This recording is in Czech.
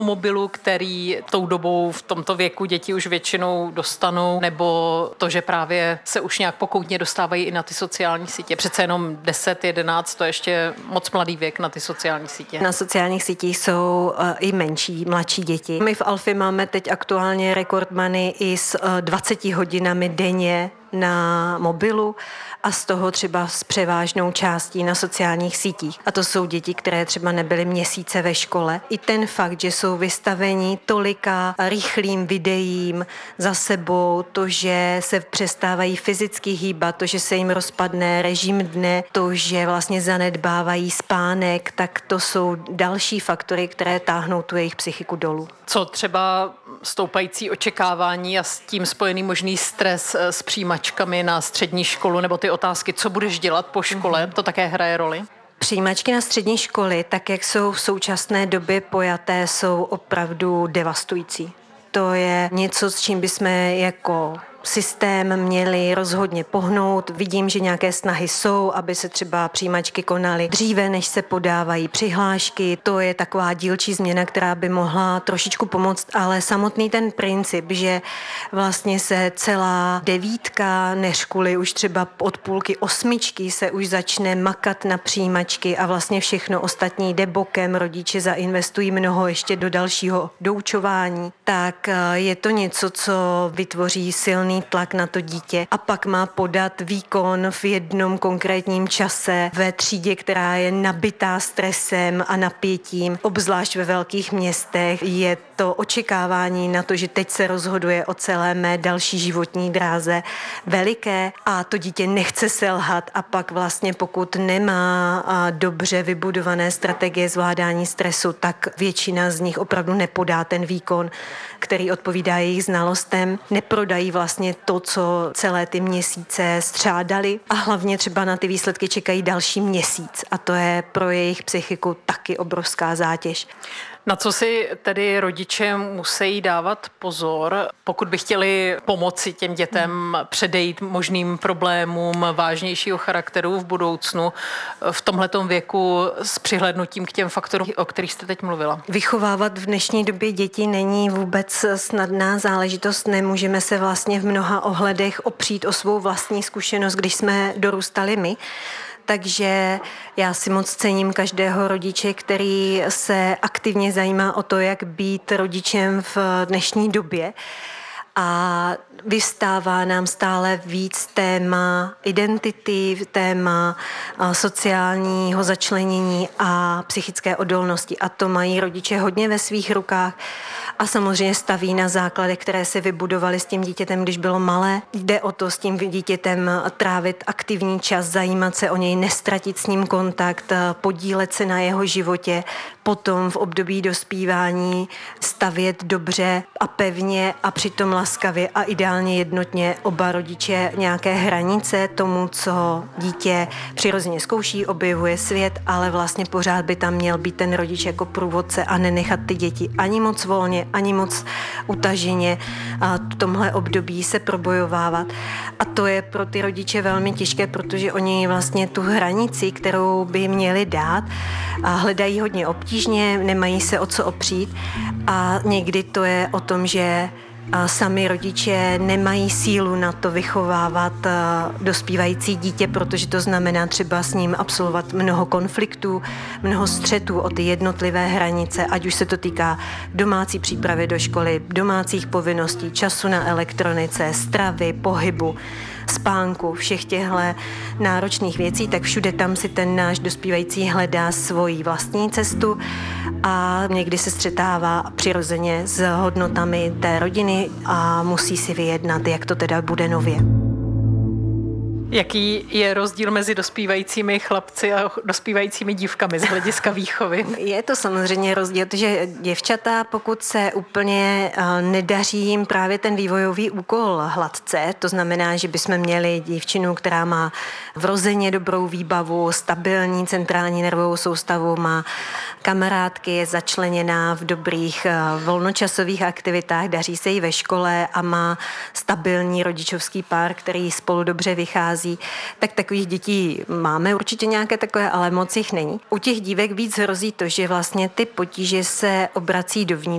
mobilu, který tou dobou v tomto věku děti už většinou dostanou, nebo to, že právě se už nějak pokoutně dostávají i na ty sociální sítě. Přece jenom 10, 11, to je ještě moc mladý věk na ty sociální sítě. Na sociálních sítích jsou i mladší děti. My v Alfě máme teď aktuálně rekordmany i s 20 hodinami denně na mobilu a z toho třeba s převážnou částí na sociálních sítích. A to jsou děti, které třeba nebyly měsíce ve škole. I ten fakt, že jsou vystaveni tolika rychlým videím za sebou, to, že se přestávají fyzicky hýbat, to, že se jim rozpadne režim dne, to, že vlastně zanedbávají spánek, tak to jsou další faktory, které táhnou tu jejich psychiku dolů. Co třeba stoupající očekávání a s tím spojený možný stres s přijímačkami na střední školu nebo ty otázky, co budeš dělat po škole, to také hraje roli? Přijímačky na střední školy, tak jak jsou v současné době pojaté, jsou opravdu devastující. To je něco, s čím bychom jako systém měli rozhodně pohnout. Vidím, že nějaké snahy jsou, aby se třeba přijímačky konaly dříve, než se podávají přihlášky. To je taková dílčí změna, která by mohla trošičku pomoct, ale samotný ten princip, že vlastně se celá 9, neřkuli už třeba od půlky 8 se už začne makat na přijímačky a vlastně všechno ostatní jde bokem, rodiče zainvestují mnoho ještě do dalšího doučování, tak je to něco, co vytvoří silný tlak na to dítě a pak má podat výkon v jednom konkrétním čase ve třídě, která je nabitá stresem a napětím, obzvlášť ve velkých městech. Je to očekávání na to, že teď se rozhoduje o celé mé další životní dráze veliké a to dítě nechce selhat a pak vlastně pokud nemá dobře vybudované strategie zvládání stresu, tak většina z nich opravdu nepodá ten výkon, který odpovídá jejich znalostem, neprodají vlastně to, co celé ty měsíce střádali a hlavně třeba na ty výsledky čekají další měsíc a to je pro jejich psychiku taky obrovská zátěž. Na co si tedy rodiče musí dávat pozor, pokud by chtěli pomoci těm dětem předejít možným problémům vážnějšího charakteru v budoucnu v tomhletom věku s přihlédnutím k těm faktorům, o kterých jste teď mluvila? Vychovávat v dnešní době děti není vůbec snadná záležitost. Nemůžeme se vlastně v mnoha ohledech opřít o svou vlastní zkušenost, když jsme dorůstali my. Takže já si moc cením každého rodiče, který se aktivně zajímá o to, jak být rodičem v dnešní době. A vyvstává nám stále víc téma identity, téma sociálního začlenění a psychické odolnosti. A to mají rodiče hodně ve svých rukách a samozřejmě staví na základech, které se vybudovaly s tím dítětem, když bylo malé. Jde o to s tím dítětem trávit aktivní čas, zajímat se o něj, nestratit s ním kontakt, podílet se na jeho životě, potom v období dospívání stavět dobře a pevně a přitom laskavě a ideálně jednotně oba rodiče nějaké hranice tomu, co dítě přirozeně zkouší, objevuje svět, ale vlastně pořád by tam měl být ten rodič jako průvodce a nenechat ty děti ani moc volně, ani moc utaženě a v tomhle období se probojovávat. A to je pro ty rodiče velmi těžké, protože oni vlastně tu hranici, kterou by měli dát, a hledají hodně obtížně, nemají se o co opřít a někdy to je o tom, že sami rodiče nemají sílu na to vychovávat dospívající dítě, protože to znamená třeba s ním absolvovat mnoho konfliktů, mnoho střetů o ty jednotlivé hranice, ať už se to týká domácí přípravy do školy, domácích povinností, času na elektronice, stravy, pohybu, spánku, všech těchto náročných věcí, tak všude tam si ten náš dospívající hledá svoji vlastní cestu a někdy se střetává přirozeně s hodnotami té rodiny a musí si vyjednat, jak to teda bude nově. Jaký je rozdíl mezi dospívajícími chlapci a dospívajícími dívkami z hlediska výchovy? Je to samozřejmě rozdíl, že děvčata, pokud se úplně nedaří jim právě ten vývojový úkol hladce, to znamená, že bychom měli dívčinu, která má vrozeně dobrou výbavu, stabilní centrální nervovou soustavu, má kamarádky, je začleněná v dobrých volnočasových aktivitách, daří se jí ve škole a má stabilní rodičovský pár, který spolu dobře vychází, prochází, tak takových dětí máme určitě nějaké takové, ale moc jich není. U těch dívek víc hrozí to, že vlastně ty potíže se obrací dovnitř,